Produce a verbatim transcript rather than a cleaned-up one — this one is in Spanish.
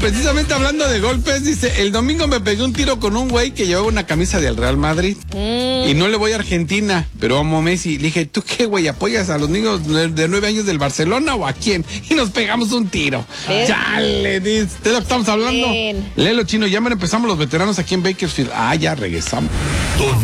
Precisamente hablando de golpes, dice, el domingo me pegué un tiro con un güey que llevaba una camisa del Real Madrid. Mm. Y no le voy a Argentina, pero amo a Messi. Le dije, ¿tú qué, güey? ¿Apoyas a los niños de nueve años del Barcelona o a quién? Y nos pegamos un tiro. ¿Eh? Chale, dice. ¿De lo que estamos hablando? Bien. Lelo, Chino, ya me empezamos los veteranos aquí en Bakersfield. Ah, ya regresamos.